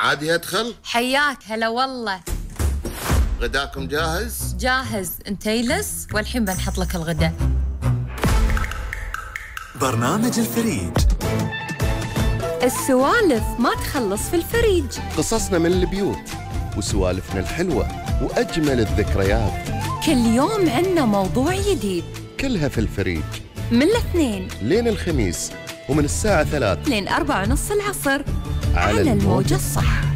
عادي أدخل؟ حياك هلا والله. غداكم جاهز؟ جاهز، انت يلس والحين بنحط لك الغداء. برنامج الفريج. السوالف ما تخلص في الفريج. قصصنا من البيوت وسوالفنا الحلوة وأجمل الذكريات. كل يوم عنا موضوع جديد. كلها في الفريج. من الاثنين لين الخميس ومن الساعة 3 لين 4:30 العصر على الموجة الصح.